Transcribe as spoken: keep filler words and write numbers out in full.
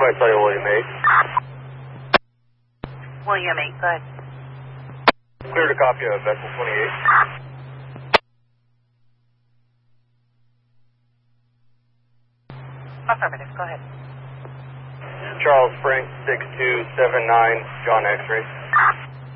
I saw you, William eight. William eight, go ahead. Clear to copy of vessel twenty-eight. Affirmative, go ahead. Charles Frank six two seven nine, John X-ray.